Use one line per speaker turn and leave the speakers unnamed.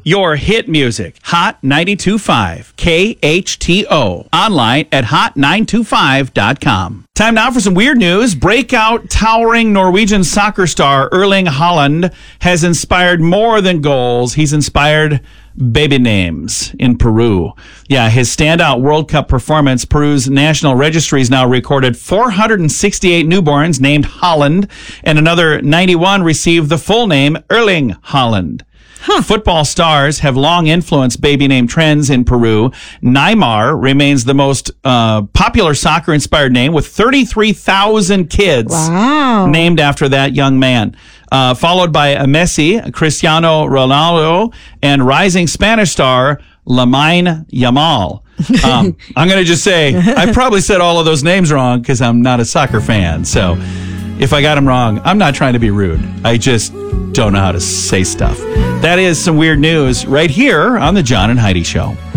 your hit music. Hot 92.5 KHTO. Online at hot925.com. Time now for some weird news. Breakout, towering Norwegian soccer star Erling Haaland has inspired more than goals. He's inspired baby names in Peru. Yeah, his standout World Cup performance, Peru's national registries now recorded 468 newborns named Haaland, and another 91 received the full name Erling Haaland. Football stars have long influenced baby name trends in Peru. Neymar remains the most popular soccer-inspired name, with 33,000 kids named after that young man. Followed by Messi, Cristiano Ronaldo, and rising Spanish star Lamine Yamal. I'm going to just say, I probably said all of those names wrong because I'm not a soccer fan. So if I got them wrong, I'm not trying to be rude. I just don't know how to say stuff. That is some weird news right here on the John and Heidi Show.